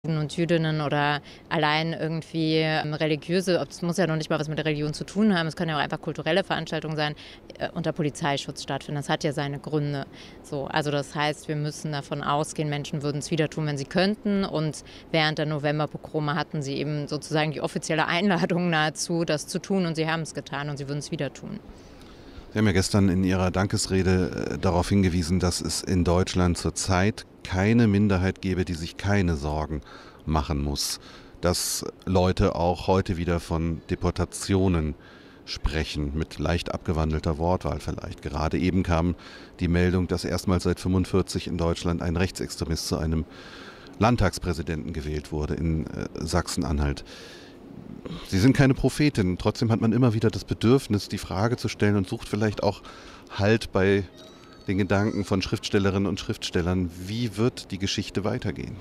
Und Jüdinnen oder allein irgendwie religiöse, es muss ja noch nicht mal was mit der Religion zu tun haben, es können ja auch einfach kulturelle Veranstaltungen sein, unter Polizeischutz stattfinden. Das hat ja seine Gründe. So, also das heißt, wir müssen davon ausgehen, Menschen würden es wieder tun, wenn sie könnten. Und während der Novemberpogrome hatten sie eben sozusagen die offizielle Einladung nahezu, das zu tun, und sie haben es getan und sie würden es wieder tun. Sie haben ja gestern in Ihrer Dankesrede darauf hingewiesen, dass es in Deutschland zurzeit keine Minderheit gäbe, die sich keine Sorgen machen muss. Dass Leute auch heute wieder von Deportationen sprechen, mit leicht abgewandelter Wortwahl vielleicht. Gerade eben kam die Meldung, dass erstmals seit 1945 in Deutschland ein Rechtsextremist zu einem Landtagspräsidenten gewählt wurde in Sachsen-Anhalt. Sie sind keine Prophetin, trotzdem hat man immer wieder das Bedürfnis, die Frage zu stellen und sucht vielleicht auch Halt bei den Gedanken von Schriftstellerinnen und Schriftstellern. Wie wird die Geschichte weitergehen?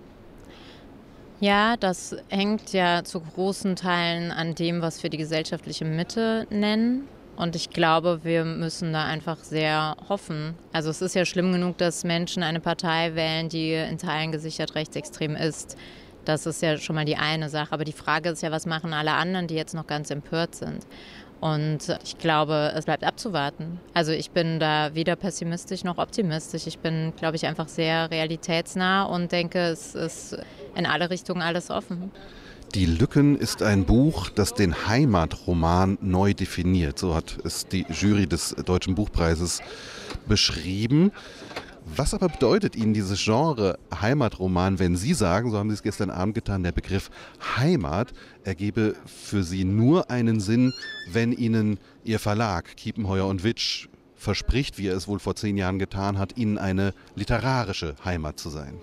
Ja, das hängt ja zu großen Teilen an dem, was wir die gesellschaftliche Mitte nennen. Und ich glaube, wir müssen da einfach sehr hoffen. Also es ist ja schlimm genug, dass Menschen eine Partei wählen, die in Teilen gesichert rechtsextrem ist. Das ist ja schon mal die eine Sache. Aber die Frage ist ja, was machen alle anderen, die jetzt noch ganz empört sind? Und ich glaube, es bleibt abzuwarten. Also ich bin da weder pessimistisch noch optimistisch. Ich bin, glaube ich, einfach sehr realitätsnah und denke, es ist in alle Richtungen alles offen. Die Lücken ist ein Buch, das den Heimatroman neu definiert. So hat es die Jury des Deutschen Buchpreises beschrieben. Was aber bedeutet Ihnen dieses Genre Heimatroman, wenn Sie sagen, so haben Sie es gestern Abend getan, der Begriff Heimat ergebe für Sie nur einen Sinn, wenn Ihnen Ihr Verlag Kiepenheuer und Witsch verspricht, wie er es wohl vor 10 Jahren getan hat, Ihnen eine literarische Heimat zu sein?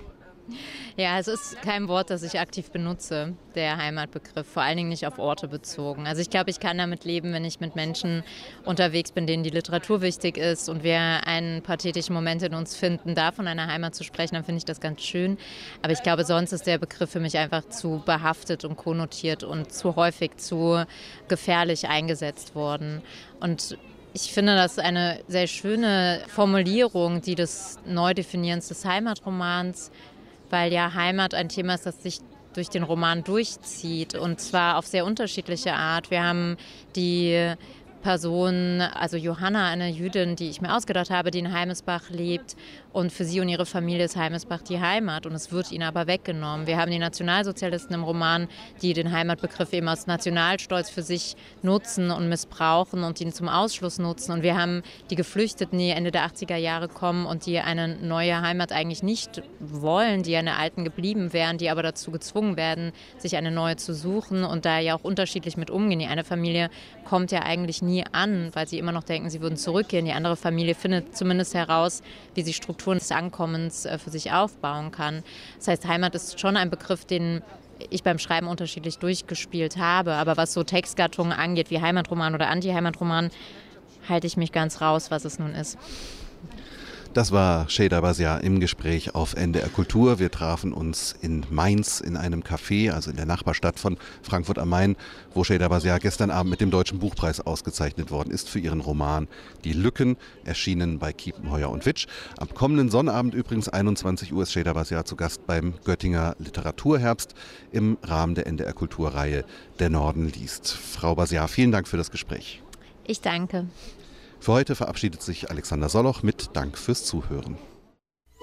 Ja, es ist kein Wort, das ich aktiv benutze, der Heimatbegriff, vor allen Dingen nicht auf Orte bezogen. Also ich glaube, ich kann damit leben, wenn ich mit Menschen unterwegs bin, denen die Literatur wichtig ist und wir einen pathetischen Moment in uns finden, da von einer Heimat zu sprechen, dann finde ich das ganz schön. Aber ich glaube, sonst ist der Begriff für mich einfach zu behaftet und konnotiert und zu häufig zu gefährlich eingesetzt worden. Und ich finde, das ist eine sehr schöne Formulierung, die des Neudefinierens des Heimatromans, weil ja Heimat ein Thema ist, das sich durch den Roman durchzieht, und zwar auf sehr unterschiedliche Art. Wir haben die Person, also Johanna, eine Jüdin, die ich mir ausgedacht habe, die in Heimesbach lebt, und für sie und ihre Familie ist Heimesbach die Heimat, und es wird ihnen aber weggenommen. Wir haben die Nationalsozialisten im Roman, die den Heimatbegriff eben aus Nationalstolz für sich nutzen und missbrauchen und ihn zum Ausschluss nutzen, und wir haben die Geflüchteten, die Ende der 80er Jahre kommen und die eine neue Heimat eigentlich nicht wollen, die an der alten geblieben wären, die aber dazu gezwungen werden, sich eine neue zu suchen und da ja auch unterschiedlich mit umgehen. Die eine Familie kommt ja eigentlich nie an, weil sie immer noch denken, sie würden zurückgehen. Die andere Familie findet zumindest heraus, wie sie Strukturen des Ankommens für sich aufbauen kann. Das heißt, Heimat ist schon ein Begriff, den ich beim Schreiben unterschiedlich durchgespielt habe. Aber was so Textgattungen angeht, wie Heimatroman oder Anti-Heimatroman, halte ich mich ganz raus, was es nun ist. Das war Şeyda Bazia im Gespräch auf NDR Kultur. Wir trafen uns in Mainz in einem Café, also in der Nachbarstadt von Frankfurt am Main, wo Şeyda Bazia gestern Abend mit dem Deutschen Buchpreis ausgezeichnet worden ist für ihren Roman Die Lücken, erschienen bei Kiepenheuer und Witsch. Am kommenden Sonnabend übrigens 21 Uhr ist Şeyda Bazia zu Gast beim Göttinger Literaturherbst im Rahmen der NDR Kulturreihe Der Norden liest. Frau Bazia, vielen Dank für das Gespräch. Ich danke. Für heute verabschiedet sich Alexander Soloch mit Dank fürs Zuhören.